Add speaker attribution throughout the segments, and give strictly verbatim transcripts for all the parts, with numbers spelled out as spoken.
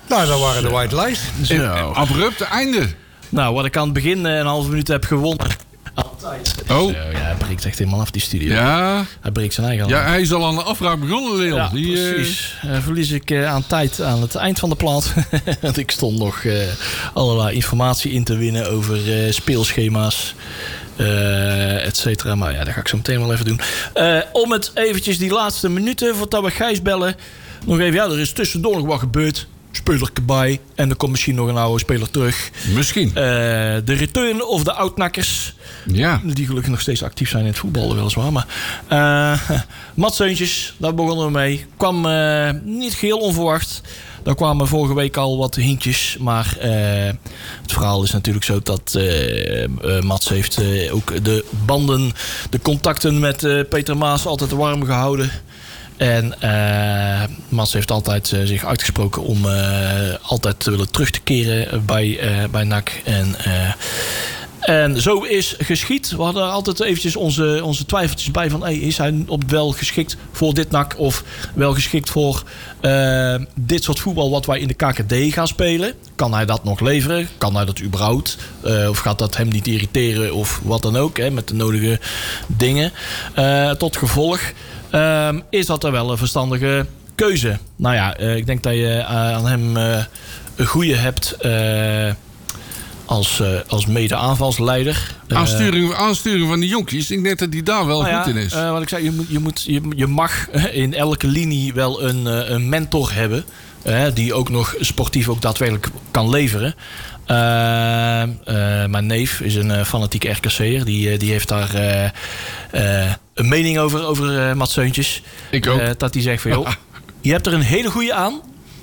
Speaker 1: Nou, dat waren de white lies.
Speaker 2: Zo. Abrupt einde.
Speaker 3: Nou, wat ik aan het begin een halve minuut heb gewonnen. Altijd.
Speaker 2: Oh.
Speaker 3: Zo, ja, hij breekt echt helemaal af, die studio.
Speaker 2: Ja.
Speaker 3: Hij breekt zijn eigen
Speaker 2: Ja,
Speaker 3: af.
Speaker 2: hij is al aan de afraak begonnen, Leon.
Speaker 3: Ja,
Speaker 2: Die, uh...
Speaker 3: precies. Uh, verlies ik uh, aan tijd aan het eind van de plaat. Want ik stond nog uh, allerlei informatie in te winnen over uh, speelschema's. Uh, et cetera. Maar ja, dat ga ik zo meteen wel even doen. Uh, om het eventjes die laatste minuten, voordat we Gijs bellen. Nog even, ja, er is tussendoor nog wat gebeurd. Speler erbij. En er komt misschien nog een oude speler terug.
Speaker 2: Misschien. Uh,
Speaker 3: de return of de oudnakkers.
Speaker 2: Ja.
Speaker 3: Die gelukkig nog steeds actief zijn in het voetbal, weliswaar. Maar uh, Mats Seuntjes, daar begonnen we mee. Kwam uh, niet geheel onverwacht. Daar kwamen vorige week al wat hintjes. Maar uh, het verhaal is natuurlijk zo dat uh, uh, Mats heeft uh, ook de banden, de contacten met uh, Peter Maas altijd warm gehouden. En uh, Mats heeft altijd uh, zich uitgesproken om uh, altijd te willen terug te keren bij, uh, bij N A C. En, uh, en zo is geschied. We hadden altijd eventjes onze, onze twijfeltjes bij van... Hey, is hij op wel geschikt voor dit N A C of wel geschikt voor uh, dit soort voetbal wat wij in de K K D gaan spelen? Kan hij dat nog leveren? Kan hij dat überhaupt? Uh, of gaat dat hem niet irriteren of wat dan ook, hè, met de nodige dingen? Uh, tot gevolg... Um, is dat er wel een verstandige keuze? Nou ja, uh, ik denk dat je uh, aan hem uh, een goede hebt uh, als, uh, als mede-aanvalsleider. Uh,
Speaker 2: aansturing, aansturing van die jonkies, ik denk dat hij daar wel
Speaker 3: nou
Speaker 2: goed
Speaker 3: ja,
Speaker 2: in is.
Speaker 3: Uh, wat ik zei, je, moet, je, moet, je, je mag in elke linie wel een, uh, een mentor hebben. Uh, die ook nog sportief ook daadwerkelijk kan leveren. Uh, uh, mijn neef is een uh, fanatieke R K C'er. Die, uh, die heeft daar uh, uh, een mening over, over uh, Mats Seuntjes.
Speaker 2: Ik ook.
Speaker 3: Uh, dat hij zegt van, joh, je hebt er een hele goede aan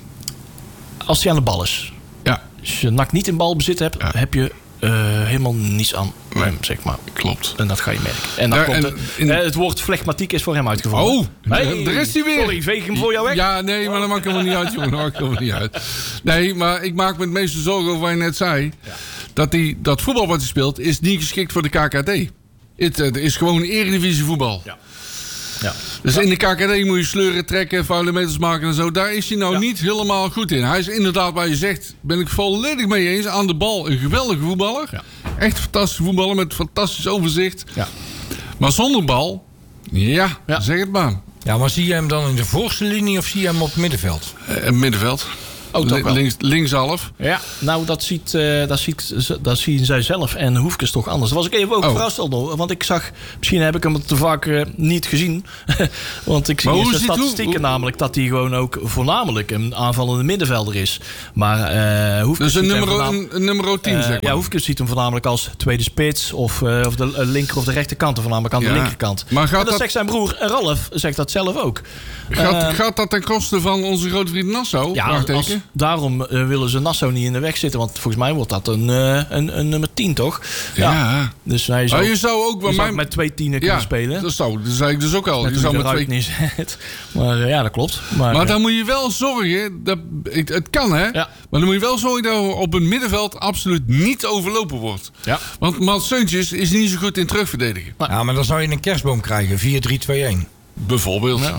Speaker 3: als hij aan de bal is.
Speaker 2: Ja.
Speaker 3: Als je N A C niet in balbezit hebt, ja. heb je uh, helemaal niets aan
Speaker 2: nee.
Speaker 3: hem, zeg maar.
Speaker 2: Klopt.
Speaker 3: En dat ga je merken. En dan
Speaker 2: ja,
Speaker 3: komt
Speaker 2: en,
Speaker 3: het,
Speaker 2: in...
Speaker 3: uh, het woord flegmatiek is voor hem uitgevallen.
Speaker 2: Oh, hey, daar is hij weer.
Speaker 3: Sorry, veeg hem voor jou weg.
Speaker 2: Ja, nee, maar dat maakt helemaal niet uit, jongen. Dat maakt helemaal niet uit. Nee, maar ik maak me het meeste zorgen over wat je net zei. Ja. Dat, die, dat voetbal wat hij speelt, is niet geschikt voor de K K D. Het, het is gewoon eredivisie voetbal. Ja. Ja. Dus ja. in de K K D moet je sleuren, trekken, vuile meters maken en zo. Daar is hij nou ja. niet helemaal goed in. Hij is inderdaad, waar je zegt, ben ik volledig mee eens. Aan de bal een geweldige voetballer. Ja. Echt fantastische voetballer met fantastisch overzicht. Ja. Maar zonder bal, ja, ja, zeg het maar.
Speaker 1: Ja, maar zie je hem dan in de voorste linie of zie je hem op het middenveld?
Speaker 2: Uh, middenveld.
Speaker 3: Oh, toch wel.
Speaker 2: Links, linkshalf.
Speaker 3: Ja, nou dat ziet, uh, dat, ziet, dat zien zij zelf en Hoefkes toch anders. Dat was ik even ook oh. verrast al, want ik zag, misschien heb ik hem te vaak uh, niet gezien. Want ik zie in de statistieken hoe, hoe, namelijk dat hij gewoon ook voornamelijk een aanvallende middenvelder is. Maar uh, Hoefkes
Speaker 2: dus een nummer,
Speaker 3: voornamelijk,
Speaker 2: een, een nummer tien, uh, zeg maar.
Speaker 3: Ja, Hoefkes ziet hem voornamelijk als tweede spits of, uh, of de linker of de rechterkant, of voornamelijk aan ja. de linkerkant. Maar gaat en dat, dat zegt zijn broer Ralf, zegt dat zelf ook.
Speaker 2: Gaat, uh, gaat dat ten koste van onze grote vriend Nassau?
Speaker 3: Ja, als, daarom uh, willen ze Nassau niet in de weg zitten. Want volgens mij wordt dat een, uh, een, een nummer tien, toch?
Speaker 2: Ja. ja.
Speaker 3: Dus hij zou,
Speaker 2: oh, je zou ook,
Speaker 3: je zou
Speaker 2: mijn...
Speaker 3: met twee tienen kunnen
Speaker 2: ja,
Speaker 3: spelen.
Speaker 2: Dat zou, dat zei ik dus ook al.
Speaker 3: Net
Speaker 2: je zou met twee...
Speaker 3: niet zet. Maar uh, ja, dat klopt. Maar,
Speaker 2: maar
Speaker 3: uh,
Speaker 2: dan moet je wel zorgen... Dat, het, het kan, hè? Ja. Maar dan moet je wel zorgen dat op het middenveld absoluut niet overlopen wordt. Ja. Want Mats Seuntjes is niet zo goed in terugverdedigen.
Speaker 1: Ja, maar dan zou je een kerstboom krijgen. vier drie twee een.
Speaker 2: Bijvoorbeeld. Ja.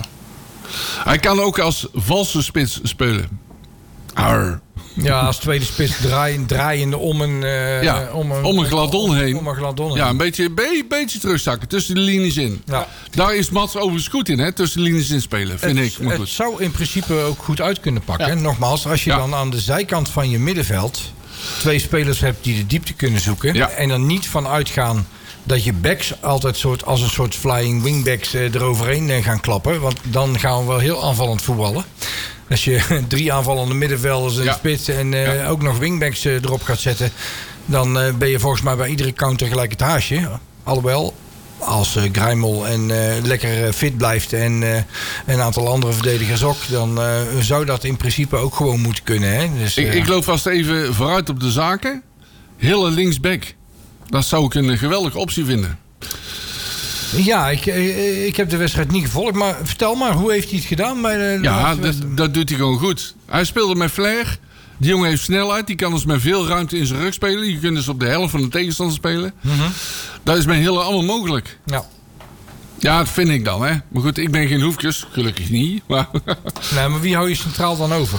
Speaker 2: Hij kan ook als valse spits spelen. Arr.
Speaker 1: Ja, als tweede spits draai, draaiende om een... Uh,
Speaker 2: ja, om een, om een gladon heen.
Speaker 1: Om een gladon heen.
Speaker 2: Ja, een beetje, be, beetje terugzakken tussen de linies in. Ja. Daar is Mats overigens goed in, hè? Tussen de linies in spelen, vind
Speaker 1: het,
Speaker 2: ik. Maar
Speaker 1: het
Speaker 2: goed.
Speaker 1: zou in principe ook goed uit kunnen pakken. Ja. Nogmaals, als je ja. dan aan de zijkant van je middenveld... twee spelers hebt die de diepte kunnen zoeken... Ja. en er niet van uitgaan... dat je backs altijd soort, als een soort flying wingbacks uh, eroverheen uh, gaan klappen. Want dan gaan we wel heel aanvallend voetballen. Als je drie aanvallende middenvelders en ja. spits en uh, ja. ook nog wingbacks uh, erop gaat zetten... dan uh, ben je volgens mij bij iedere counter gelijk het haasje. Alhoewel, als uh, Grijmel en, uh, lekker uh, fit blijft en uh, een aantal andere verdedigers ook... dan uh, zou dat in principe ook gewoon moeten kunnen. Hè? Dus, uh,
Speaker 2: ik, ik loop vast even vooruit op de zaken. Hille linksback. Dat zou ik een geweldige optie vinden.
Speaker 1: Ja, ik, ik heb de wedstrijd niet gevolgd. Maar vertel maar, hoe heeft hij het gedaan? Bij de,
Speaker 2: ja, dat, dat doet hij gewoon goed. Hij speelde met flair. Die jongen heeft snelheid. Die kan dus met veel ruimte in zijn rug spelen. Je kunt dus op de helft van de tegenstander spelen. Mm-hmm. Dat is met Hille allemaal mogelijk.
Speaker 1: Ja.
Speaker 2: Ja, dat vind ik dan, hè. Maar goed, ik ben geen Hoefkes. Gelukkig niet. Maar
Speaker 1: nee, maar wie hou je centraal dan over?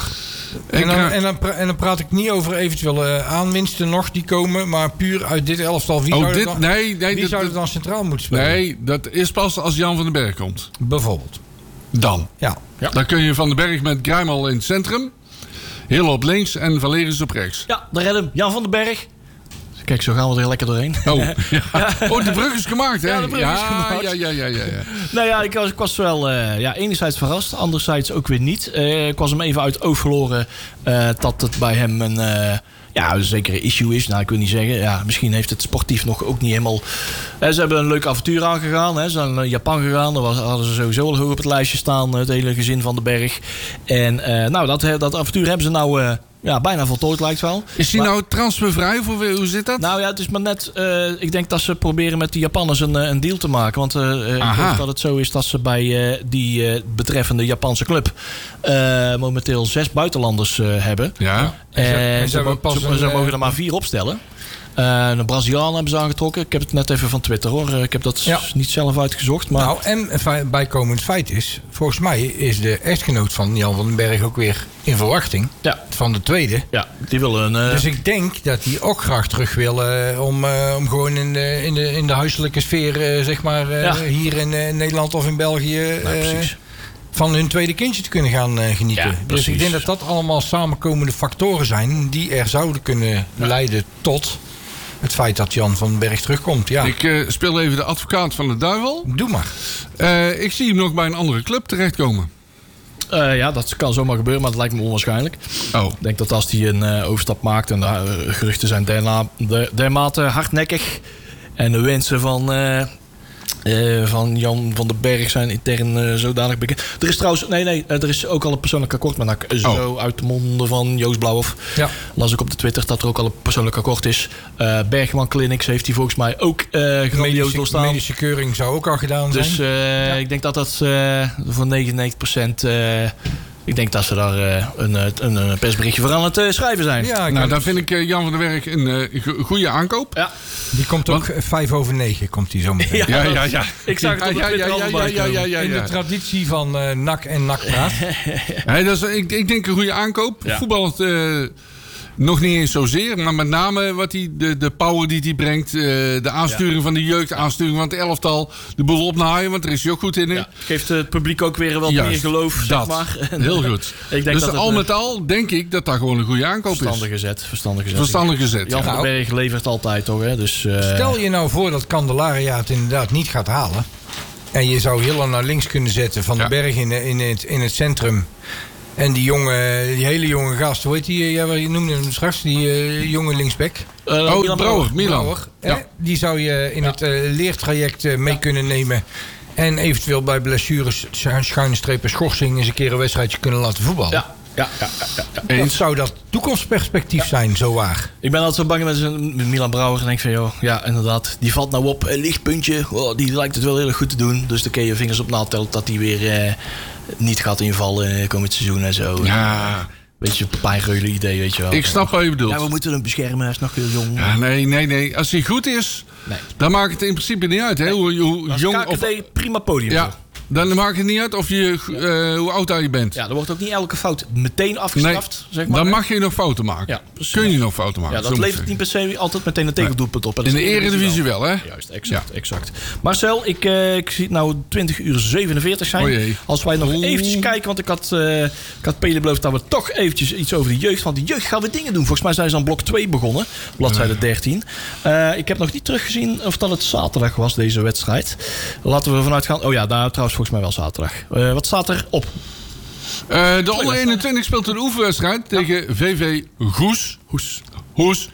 Speaker 1: En dan, en, dan pra- en dan praat ik niet over eventuele aanwinsten nog die komen, maar puur uit dit elftal. Wie,
Speaker 2: oh,
Speaker 1: zou,
Speaker 2: dit,
Speaker 1: dan,
Speaker 2: nee, nee,
Speaker 1: wie
Speaker 2: dit,
Speaker 1: zou er dan centraal moeten spelen?
Speaker 2: Nee, dat is pas als Jan van den Berg komt.
Speaker 1: Bijvoorbeeld.
Speaker 2: Dan.
Speaker 1: Ja.
Speaker 3: Ja.
Speaker 2: Dan kun je Van den Berg met Grijmal in het centrum. Heel op links en Valerius op rechts.
Speaker 3: Ja, de redden. Jan van den Berg. Kijk, zo gaan we er lekker doorheen.
Speaker 2: Oh, ja. Oh, de brug is gemaakt, hè?
Speaker 3: Ja, de brug
Speaker 2: ja,
Speaker 3: is gemaakt.
Speaker 2: Ja, ja, ja, ja, ja.
Speaker 3: Nou ja, ik was, ik was wel uh, ja, enerzijds verrast, anderzijds ook weer niet. Uh, ik was hem even uit het oog verloren uh, dat het bij hem een, uh, ja, een zekere issue is. Nou, ik wil niet zeggen. Ja, misschien heeft het sportief nog ook niet helemaal... Uh, ze hebben een leuk avontuur aangegaan. Hè. Ze zijn naar Japan gegaan. Daar was, hadden ze sowieso al hoog op het lijstje staan. Het hele gezin van den Berg. En uh, nou, dat, dat avontuur hebben ze nou... Uh, Ja, bijna voltooid lijkt wel.
Speaker 2: Is hij
Speaker 3: maar,
Speaker 2: nou transfervrij? Of hoe zit dat?
Speaker 3: Nou ja, het is maar net... Uh, ik denk dat ze proberen met de Japanners een, een deal te maken. Want uh, ik geloof dat het zo is dat ze bij uh, die uh, betreffende Japanse club... Uh, momenteel zes buitenlanders uh, hebben.
Speaker 2: Ja.
Speaker 3: En,
Speaker 1: en,
Speaker 3: en
Speaker 1: ze,
Speaker 3: ze,
Speaker 1: ze, pas
Speaker 3: ze,
Speaker 1: een,
Speaker 3: ze mogen er maar vier opstellen. Uh, de Brazilianen hebben ze aangetrokken. Ik heb het net even van Twitter hoor. Ik heb dat ja. niet zelf uitgezocht. Maar...
Speaker 1: Nou, en een bijkomend feit is... Volgens mij is de echtgenoot van Jan van den Berg ook weer in verwachting.
Speaker 3: Ja. Van
Speaker 1: de tweede.
Speaker 3: Ja, die willen... Uh...
Speaker 1: Dus ik denk dat hij ook graag terug wil... Uh, om, uh, om gewoon in de, in de, in de huiselijke sfeer... Uh, zeg maar uh, ja. hier in uh, Nederland of in België...
Speaker 3: Ja,
Speaker 1: uh, van hun tweede kindje te kunnen gaan uh, genieten.
Speaker 3: Ja,
Speaker 1: dus ik denk dat dat allemaal samenkomende factoren zijn... die er zouden kunnen ja. leiden tot... het feit dat Jan van den Berg terugkomt, ja.
Speaker 2: Ik uh, speel even de advocaat van de duivel.
Speaker 1: Doe maar.
Speaker 2: Uh, ik zie hem nog bij een andere club terechtkomen.
Speaker 3: Uh, ja, dat kan zomaar gebeuren, maar dat lijkt me onwaarschijnlijk.
Speaker 2: Oh.
Speaker 3: Ik denk dat als hij een uh, overstap maakt... en de uh, geruchten zijn derna, de, dermate hardnekkig... en de wensen van... Uh, Uh, van Jan van den Berg zijn intern uh, zodanig bekend. Er is trouwens, nee, nee, uh, er is ook al een persoonlijk akkoord met N A C. Uh, oh. Zo uit de monden van Joost Blauwhof. Ja. Las ik op de Twitter dat er ook al een persoonlijk akkoord is. Uh, Bergman Clinics heeft hij volgens mij ook uh, grandioos doorstaan.
Speaker 1: Medische keuring zou ook al gedaan zijn.
Speaker 3: Dus uh, ja. ik denk dat dat uh, voor negenennegentig procent... Uh, Ik denk dat ze daar uh, een, een, een persberichtje voor aan het uh, schrijven zijn.
Speaker 2: Ja, nou, dan vind ik uh, Jan van den Berg een uh, goede aankoop.
Speaker 3: Ja.
Speaker 1: Die komt ook Want, vijf over negen, komt die zo meteen.
Speaker 3: Ja, ja, ja, ja. Ik zag het op de
Speaker 2: ja, ja, ja, ja, ja, ja, ja.
Speaker 1: In de traditie van uh, N A C en N A C praat.
Speaker 2: Hey, dat is, ik, ik denk een goede aankoop. Ja. Voetbal... Uh, Nog niet eens zozeer, maar met name wat die, de, de power die hij brengt. Uh, de aansturing ja. van de jeugd, de aansturing van het elftal. De boel opnaaien, want er is hij ook goed in. Ja.
Speaker 3: Geeft het publiek ook weer wat Juist, meer geloof,
Speaker 2: dat.
Speaker 3: zeg maar.
Speaker 2: Heel goed.
Speaker 3: Ik denk
Speaker 2: dus
Speaker 3: dat
Speaker 2: al
Speaker 3: het,
Speaker 2: met al denk ik dat dat gewoon een goede aankoop
Speaker 3: verstandige
Speaker 2: is.
Speaker 3: Zet, verstandige zet.
Speaker 2: Verstandige zet.
Speaker 3: Jan
Speaker 2: ja.
Speaker 3: van den Berg levert altijd toch. Hè? Dus, uh...
Speaker 1: Stel je nou voor dat Candelaria het inderdaad niet gaat halen. En je zou heel naar links kunnen zetten van ja. den Berg in, in, het, in het centrum. En die jonge, die hele jonge gast, hoe heet die? Ja, je noemde hem straks, die uh, jonge linksback.
Speaker 2: Uh, oh, Milan Brouwer. Milan. Brouwer,
Speaker 1: ja. Die zou je in ja. het uh, leertraject uh, mee ja. kunnen nemen. En eventueel bij blessures, schuine strepen, schorsing... eens een keer een wedstrijdje kunnen laten voetballen.
Speaker 3: Ja. Ja, ja, ja, ja.
Speaker 1: Wat zou dat toekomstperspectief ja. zijn, zo waar?
Speaker 3: Ik ben altijd zo bang met, met Milan Brouwer. En denk van, joh, ja, inderdaad. Die valt nou op, een lichtpuntje. Oh, die lijkt het wel heel erg goed te doen. Dus dan kun je vingers op natellen dat hij weer eh, niet gaat invallen in het komend seizoen en zo.
Speaker 2: Ja.
Speaker 3: Beetje een pijnreulen idee, weet je wel.
Speaker 2: Ik snap wat je bedoelt.
Speaker 3: Ja, we moeten hem beschermen, hij is nog heel jong.
Speaker 2: Ja, nee, nee, nee. Als hij goed is, nee. dan maakt het in principe niet uit. Hè?
Speaker 3: Nee.
Speaker 2: Hoe, hoe
Speaker 3: Als
Speaker 2: jong
Speaker 3: K K D
Speaker 2: of...
Speaker 3: prima podium.
Speaker 2: Ja. Dan maakt het niet uit of je, uh, hoe oud je bent.
Speaker 3: Ja, er wordt ook niet elke fout meteen afgestraft.
Speaker 2: Nee,
Speaker 3: zeg maar,
Speaker 2: dan mag je nog fouten maken. Ja, kun je nog fouten maken.
Speaker 3: Ja, dat levert niet per se altijd meteen een tegendoelpunt op.
Speaker 2: In de Eredivisie wel, hè?
Speaker 3: Juist, exact, ja. exact. Marcel, ik, uh, ik zie het nou twintig uur zevenenveertig zijn.
Speaker 2: Oh
Speaker 3: Als wij nog eventjes kijken, want ik had, uh, ik had Pelen beloofd dat we toch eventjes iets over de jeugd. Want de jeugd gaan we dingen doen. Volgens mij zijn ze aan blok twee begonnen. Bladzijde dertien. Uh, ik heb nog niet teruggezien of dat het zaterdag was, deze wedstrijd. Laten we ervan uitgaan. Oh ja, daar trouwens volgens mij wel zaterdag. Uh, wat staat er op?
Speaker 2: Uh, de onder eenentwintig speelt een oefenwedstrijd ja. tegen V V Goes.
Speaker 3: Hoes.
Speaker 2: Hoes.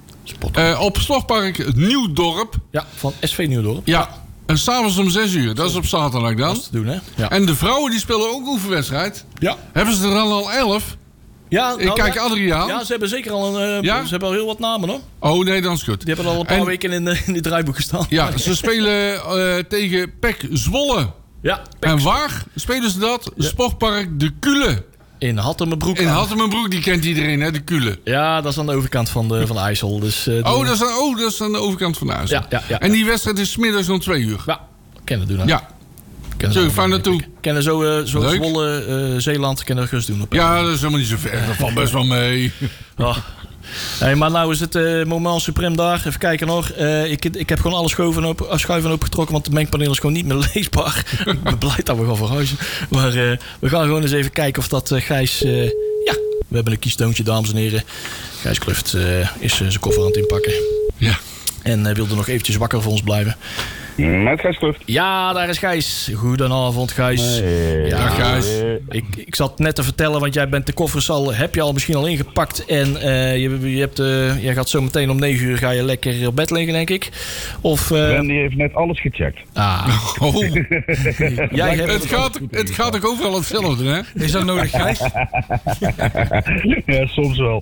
Speaker 2: Uh, op Sportpark Nieuwdorp.
Speaker 3: Ja, van S V Nieuwdorp.
Speaker 2: Ja. En s'avonds om zes uur. Dat is op zaterdag dan.
Speaker 3: Dat is te doen, hè? Ja.
Speaker 2: En de vrouwen die spelen ook oefenwedstrijd.
Speaker 3: Ja.
Speaker 2: Hebben ze er dan al elf?
Speaker 3: Ja, nou,
Speaker 2: ik kijk
Speaker 3: ja.
Speaker 2: Adriaan.
Speaker 3: Ja, ze hebben zeker al een, uh,
Speaker 2: ja?
Speaker 3: ze hebben al heel wat namen, hoor.
Speaker 2: Oh nee, dan is goed.
Speaker 3: Die hebben al een paar en, weken in, uh, in die draaiboek gestaan.
Speaker 2: Ja, ze spelen uh, tegen P E C Zwolle.
Speaker 3: Ja.
Speaker 2: En waar spelen ze dat? Ja. Sportpark De Kule.
Speaker 3: In Hattemerbroek.
Speaker 2: In Hattemerbroek, die kent iedereen, hè, de Kule.
Speaker 3: Ja, dat is aan de overkant van de, van de IJssel. Dus, uh,
Speaker 2: oh, dat is aan, oh, dat is aan de overkant van de IJssel.
Speaker 3: Ja, ja, ja,
Speaker 2: en die wedstrijd is 's middags om twee uur.
Speaker 3: Ja, kennen doen. Hè?
Speaker 2: Ja. Zo, van naartoe.
Speaker 3: Kennen zo, uh, zo Zwolle, uh, Zeeland, kunnen we gerust doen. Op
Speaker 2: ja, dat is helemaal niet zo ver. Dat valt best wel mee.
Speaker 3: Oh. Hey, maar nou is het uh, moment suprem daar. Even kijken nog. Uh, ik, ik heb gewoon alle schuiven, op, schuiven opgetrokken, want de mengpaneel is gewoon niet meer leesbaar. Ik ben blij dat we gaan verhuizen. Maar uh, we gaan gewoon eens even kijken of dat uh, Gijs... Uh, ja, we hebben een kiestoontje, dames en heren. Gijs Kluft uh, is uh, zijn koffer aan het inpakken.
Speaker 2: Ja.
Speaker 3: En uh, wilde nog eventjes wakker voor ons blijven.
Speaker 4: Met Gijs Kluft.
Speaker 3: Ja, daar is Gijs. Goedenavond, Gijs.
Speaker 4: Hey.
Speaker 3: Ja,
Speaker 2: Dag, Gijs.
Speaker 3: Ik, ik zat net te vertellen, want jij bent de koffers al, heb je al misschien al ingepakt. En uh, je, je hebt, uh, jij gaat zo meteen om negen uur ga je lekker op bed liggen, denk ik. Of, uh...
Speaker 4: Randy heeft net alles gecheckt.
Speaker 3: Ah.
Speaker 2: Oh.
Speaker 3: jij hebt
Speaker 2: het, gaat, het gaat ook overal hetzelfde, hè?
Speaker 1: Is dat nodig, Gijs?
Speaker 4: Ja, soms wel.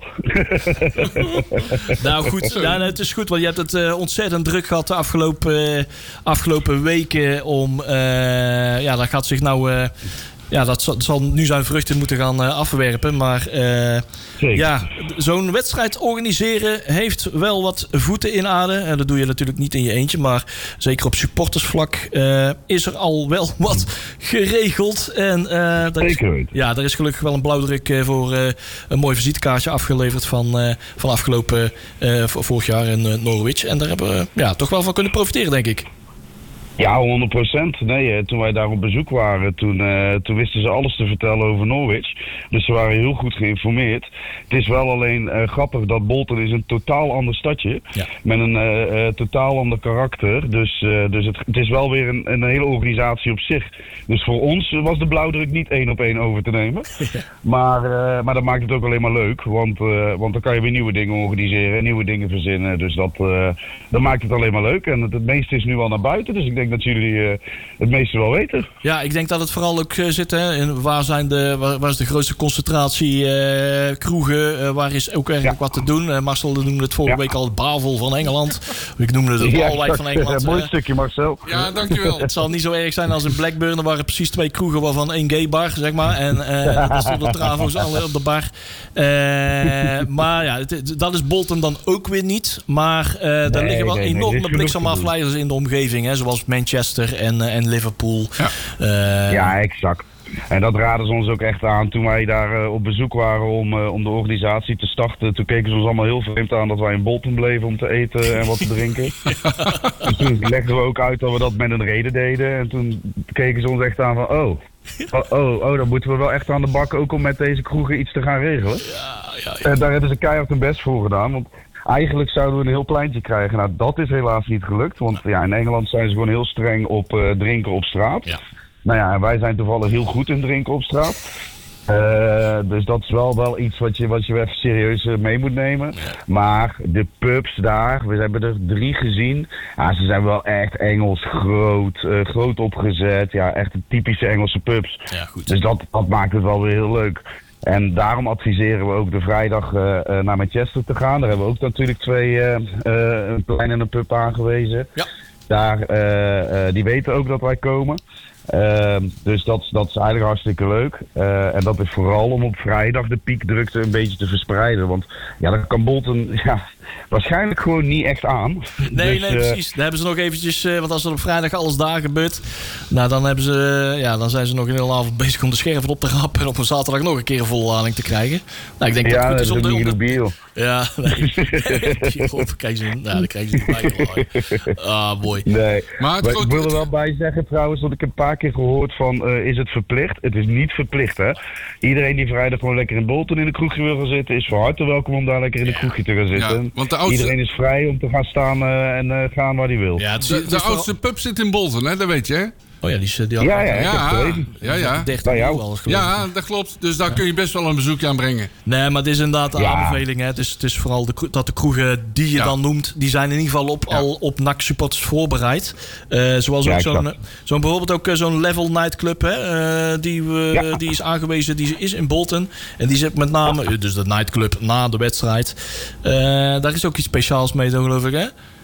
Speaker 3: Nou goed, ja, het is goed, want je hebt het uh, ontzettend druk gehad de afgelopen... Uh, afgelopen weken om... Uh, ja, dat gaat zich nou... Uh, ja, dat zal, dat zal nu zijn vruchten moeten gaan uh, afwerpen. Maar uh, ja, zo'n wedstrijd organiseren heeft wel wat voeten in aarde. En dat doe je natuurlijk niet in je eentje. Maar zeker op supportersvlak uh, is er al wel wat geregeld. En uh, dat is, ja, er is gelukkig wel een blauwdruk uh, voor uh, een mooi visitekaartje afgeleverd van, uh, van afgelopen uh, vorig jaar in uh, Norwich. En daar hebben we ja, toch wel van kunnen profiteren, denk ik.
Speaker 4: Ja, honderd procent. Nee, toen wij daar op bezoek waren, toen, uh, toen wisten ze alles te vertellen over Norwich. Dus ze waren heel goed geïnformeerd. Het is wel alleen uh, grappig dat Bolton is een totaal ander stadje. Ja. Met een uh, uh, totaal ander karakter. Dus, uh, dus het, het is wel weer een, een hele organisatie op zich. Dus voor ons was de blauwdruk niet één op één over te nemen. Ja. Maar, uh, maar dat maakt het ook alleen maar leuk. Want, uh, want dan kan je weer nieuwe dingen organiseren, nieuwe dingen verzinnen. Dus dat, uh, dat maakt het alleen maar leuk. En het, het meeste is nu al naar buiten. Dus ik denk dat jullie uh, het meeste wel weten.
Speaker 3: Ja, ik denk dat het vooral ook uh, zit. Hè, in waar, zijn de, waar, waar is de grootste concentratie uh, kroegen? Uh, waar is ook eigenlijk ja. wat te doen? Uh, Marcel noemde het vorige ja. week al het Bavel van Engeland. Ik noemde het het Walwijk ja, van Engeland.
Speaker 4: Ja, mooi uh, stukje, Marcel.
Speaker 2: Ja, dankjewel.
Speaker 3: Het zal niet zo erg zijn als in Blackburn. Er waren precies twee kroegen waarvan één gay bar, zeg maar. En uh, dat stonden travo's alle op de bar. Uh, maar ja, het, dat is Bolton dan ook weer niet. Maar uh, nee, er liggen wel nee, enorme nee, bliksemafleiders in de omgeving. Hè, zoals Manchester en, uh, en Liverpool.
Speaker 4: Ja. Uh, ja, exact. En dat raden ze ons ook echt aan toen wij daar uh, op bezoek waren om, uh, om de organisatie te starten. Toen keken ze ons allemaal heel vreemd aan dat wij in Bolton bleven om te eten en wat te drinken. Dus toen legden we ook uit dat we dat met een reden deden. En toen keken ze ons echt aan van oh... Oh, oh, oh, dan moeten we wel echt aan de bak ook om met deze kroegen iets te gaan regelen. Ja, ja, ja. En daar hebben ze keihard hun best voor gedaan. Want eigenlijk zouden we een heel pleintje krijgen. Nou, dat is helaas niet gelukt. Want ja, in Engeland zijn ze gewoon heel streng op uh, drinken op straat. Ja. Nou ja, en wij zijn toevallig heel goed in drinken op straat. Uh, dus dat is wel, wel iets wat je, wat je even serieus uh, mee moet nemen. Ja. Maar de pubs daar, we hebben er drie gezien. Ja, ze zijn wel echt Engels groot, uh, groot opgezet. Ja, echt de typische Engelse pubs. Ja, goed. Dus dat, dat maakt het wel weer heel leuk. En daarom adviseren we ook de vrijdag uh, uh, naar Manchester te gaan. Daar hebben we ook natuurlijk twee, uh, uh, een plein en een pub aangewezen. Ja. Daar, uh, uh, die weten ook dat wij komen. Uh, dus dat, dat is eigenlijk hartstikke leuk. Uh, en dat is vooral om op vrijdag de piekdrukte een beetje te verspreiden. Want ja, dan kan Bolton ja, waarschijnlijk gewoon niet echt aan.
Speaker 3: Nee,
Speaker 4: dus,
Speaker 3: nee, precies. Dan hebben ze nog eventjes... Uh, want als er op vrijdag alles daar gebeurt... Nou, dan, hebben ze, uh, ja, dan zijn ze nog een hele avond bezig om de scherven op te rappen... en op een zaterdag nog een keer een volle lading te krijgen. Nou, ik denk
Speaker 4: ja,
Speaker 3: dat het goed is om
Speaker 4: de...
Speaker 3: de...
Speaker 4: Bier.
Speaker 3: Ja, nee. God, krijg ze, nou, dan krijgen ze niet bij. Ah, mooi.
Speaker 4: Nee, maar, maar ik wil er wel bij zeggen trouwens... dat ik een paar keer gehoord van... Uh, is het verplicht? Het is niet verplicht, hè. Iedereen die vrijdag gewoon lekker in Bolton in de kroegje wil gaan zitten... is van harte welkom om daar lekker in de ja. kroegje te gaan zitten. Ja, want de oudste... Iedereen is vrij om te gaan staan uh, en uh, gaan waar hij wil.
Speaker 2: Ja, het is, de de oudste vooral... pub zit in Bolton, hè? Dat weet je, hè?
Speaker 3: Oh ja, die, die, die
Speaker 4: ja, ja, ja,
Speaker 2: ja, ja, ja.
Speaker 3: dertig alles
Speaker 2: ja, dat klopt. Dus daar ja. kun je best wel een bezoekje aan brengen.
Speaker 3: Nee, maar het is inderdaad de ja. aanbeveling. Hè. Het, is, het is vooral de, dat de kroegen die je ja. dan noemt... die zijn in ieder geval op, ja. al op N A C supporters voorbereid. Uh, zoals ja, ook zo'n, zo'n bijvoorbeeld ook zo'n Level Nightclub... Hè, uh, die, uh, ja. die is aangewezen, die is in Bolton. En die zit met name... dus de nightclub na de wedstrijd. Uh, daar is ook iets speciaals mee, geloof ik, hè?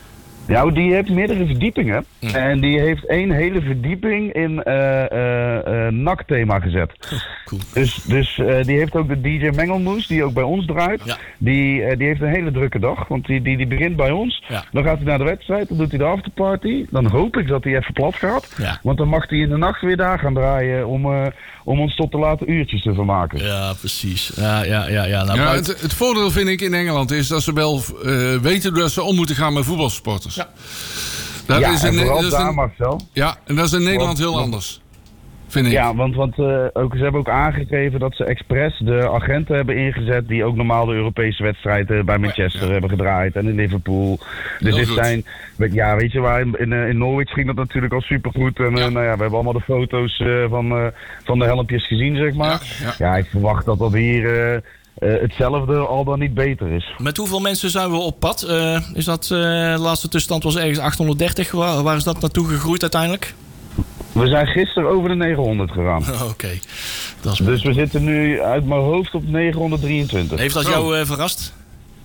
Speaker 4: Ja, die heeft meerdere verdiepingen. Mm. En die heeft één hele verdieping in uh, uh, uh, N A C-thema gezet.
Speaker 3: Oh, cool.
Speaker 4: Dus, dus uh, die heeft ook de D J Mengelmoes, die ook bij ons draait. Ja. Die, uh, die heeft een hele drukke dag, want die, die, die begint bij ons. Ja. Dan gaat hij naar de wedstrijd, dan doet hij de afterparty. Dan hoop ik dat hij even plat gaat. Ja. Want dan mag hij in de nacht weer daar gaan draaien om, uh, om ons tot de late uurtjes te vermaken.
Speaker 3: Ja, precies. Ja, ja, ja, ja. Nou,
Speaker 2: ja, het, het voordeel vind ik in Engeland is dat ze wel uh, weten dat ze om moeten gaan met voetbalsporters. Ja,
Speaker 4: dat ja is en een, dat is daar,
Speaker 2: een,
Speaker 4: Marcel.
Speaker 2: Ja, en dat is in Nederland heel
Speaker 4: want,
Speaker 2: anders, vind ik.
Speaker 4: Ja, want, want uh, ook, ze hebben ook aangegeven dat ze expres de agenten hebben ingezet die ook normaal de Europese wedstrijden bij Manchester ja. hebben gedraaid en in Liverpool. Dus dit zijn, ja, weet je waar, in, in, in Norwich ging dat natuurlijk al supergoed. En ja. Uh, nou ja, we hebben allemaal de foto's uh, van, uh, van de helmpjes gezien, zeg maar. Ja, ja. ja ik verwacht dat dat hier... Uh, Uh, hetzelfde al dan niet beter is.
Speaker 3: Met hoeveel mensen zijn we op pad? Uh, is dat, uh, de laatste tussenstand was ergens achthonderddertig. Waar, waar is dat naartoe gegroeid uiteindelijk?
Speaker 4: We zijn gisteren over de negenhonderd gegaan.
Speaker 3: Oké. Okay.
Speaker 4: Dus we zitten nu uit mijn hoofd op negenhonderddrieëntwintig.
Speaker 3: Heeft dat jou uh, verrast?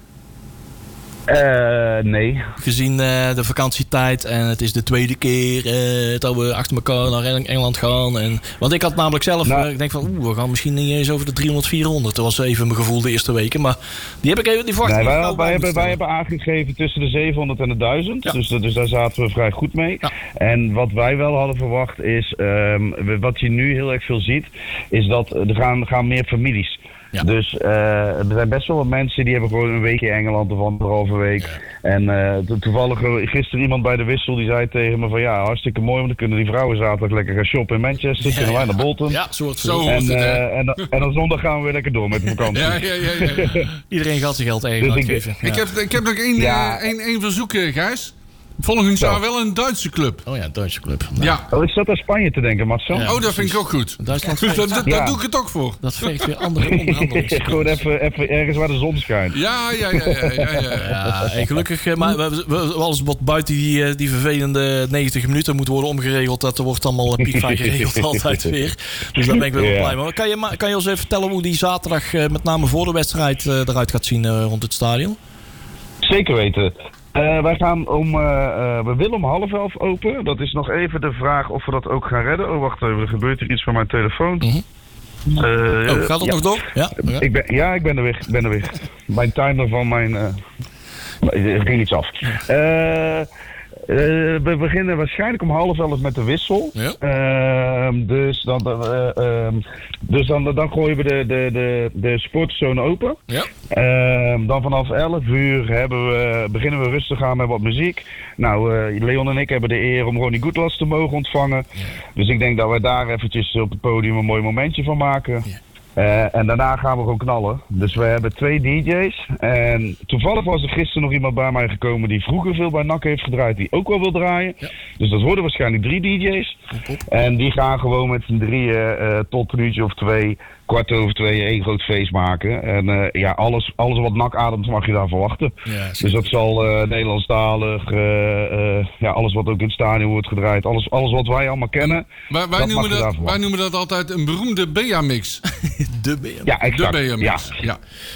Speaker 4: Uh, nee.
Speaker 3: Gezien uh, de vakantietijd en het is de tweede keer uh, dat we achter elkaar naar Engeland gaan. En, want ik had namelijk zelf, nou, uh, ik denk van oeh, we gaan misschien niet eens over de driehonderd, vierhonderd. Dat was even mijn gevoel de eerste weken, maar die heb ik even, die verwacht
Speaker 4: nee,
Speaker 3: ik
Speaker 4: wij, wij, hebben, wij hebben aangegeven tussen de zevenhonderd en de duizend, ja. dus, dus daar zaten we vrij goed mee. Ja. En wat wij wel hadden verwacht is, um, wat je nu heel erg veel ziet, is dat er gaan, gaan meer families. Ja. Dus uh, er zijn best wel wat mensen die hebben gewoon een week in Engeland of anderhalve week. Ja. En uh, to- toevallig gisteren iemand bij de wissel die zei tegen me van ja, hartstikke mooi, want dan kunnen die vrouwen zaterdag lekker gaan shoppen in Manchester. Ja, kunnen wij ja. naar Bolton.
Speaker 3: Ja, soort
Speaker 2: zo.
Speaker 4: En, uh, en, en dan zondag gaan we weer lekker door met de vakantie.
Speaker 2: Ja, ja, ja, ja, ja.
Speaker 3: Iedereen gaat zijn geld even dus uitgeven.
Speaker 2: Ik, ja. ik, heb, ik heb nog één, ja. uh, één, één verzoek, Gijs. Volgens jou wel een Duitse club.
Speaker 3: Oh ja, een Duitse club. Nou.
Speaker 2: Ja.
Speaker 4: Oh, ik zat aan Spanje te denken, Marcel. Ja,
Speaker 2: oh, dat precies. vind ik ook goed.
Speaker 3: Duitsland
Speaker 2: dus dat, dat, ja. Daar doe ik het ook voor.
Speaker 3: Dat veegt weer andere onderhandelingen.
Speaker 4: Gewoon even, even ergens waar de zon schijnt.
Speaker 2: Ja, ja, ja. ja, ja, ja.
Speaker 3: ja en gelukkig, maar we, we, alles wat buiten die, die vervelende negentig minuten moet worden omgeregeld. Dat er wordt allemaal piekfijn geregeld altijd weer. Dus daar ben ik wel ja. blij mee. Kan je, kan je ons even vertellen hoe die zaterdag, met name voor de wedstrijd, eruit gaat zien rond het stadion?
Speaker 4: Zeker weten. Uh, wij gaan om, uh, uh, we willen om half elf open. Dat is nog even de vraag of we dat ook gaan redden. Oh, wacht even, er gebeurt hier iets van mijn telefoon.
Speaker 3: Mm-hmm. Uh, oh, gaat dat ja. nog door? Ja,
Speaker 4: ja. Ik ben, ja, ik ben er weer. Ik ben er weer. Mijn timer van mijn... Uh, er ging iets af. Uh, Uh, we beginnen waarschijnlijk om half elf met de wissel. Ja. Uh, dus dan, uh, uh, dus dan, dan gooien we de, de, de, de sportzone open. Ja. Uh, dan vanaf elf uur hebben we, beginnen we rustig aan met wat muziek. Nou, uh, Leon en ik hebben de eer om Ronnie Goodlas te mogen ontvangen. Ja. Dus ik denk dat we daar eventjes op het podium een mooi momentje van maken. Ja. Uh, en daarna gaan we gewoon knallen. Dus we hebben twee D J's. En toevallig was er gisteren nog iemand bij mij gekomen die vroeger veel bij N A C heeft gedraaid, die ook wel wil draaien. Ja. Dus dat worden waarschijnlijk drie D J's. Okay. En die gaan gewoon met z'n drieën uh, tot een uurtje of twee, kwart over twee, één groot feest maken. En uh, ja, alles, alles wat N A C ademt mag je daar verwachten. Ja, dus dat zal uh, Nederlandstalig, uh, uh, ja, alles wat ook in het stadion wordt gedraaid, alles, alles wat wij allemaal kennen.
Speaker 2: Maar wij, noemen dat, wij noemen dat altijd een beroemde Bea-mix.
Speaker 3: De Bea-mix.
Speaker 4: Ja, exact.
Speaker 2: De Bea-mix.
Speaker 4: Ja.
Speaker 2: Ja.